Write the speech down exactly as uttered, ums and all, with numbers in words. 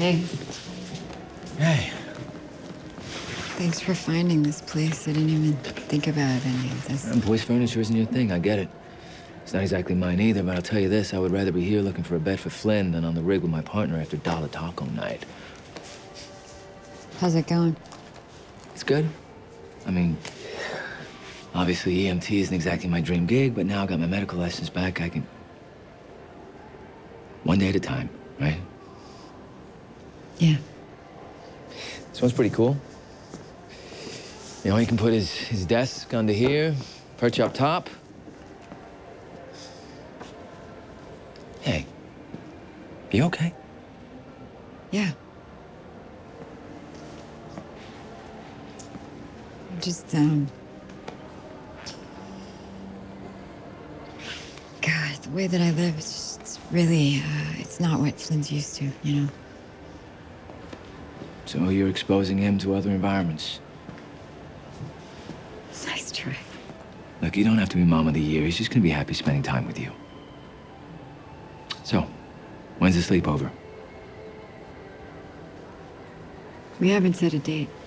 Hey, Hey. thanks for finding this place. I didn't even think about any of this. And boys' furniture isn't your thing, I get it. It's not exactly mine either, but I'll tell you this, I would rather be here looking for a bed for Flynn than on the rig with my partner after Dollar Taco night. How's it going? It's good. I mean, obviously E M T isn't exactly my dream gig, but now I got my medical license back, I can... One day at a time, right? Yeah. This one's pretty cool. You know, he can put his, his desk under here, perch up top. Hey, you okay? Yeah. I'm just, um... God, the way that I live, it's just it's really, uh, it's not what Flynn's used to, you know? So you're exposing him to other environments. Nice try. Look, you don't have to be mom of the year. He's just gonna be happy spending time with you. So, when's the sleepover? We haven't set a date.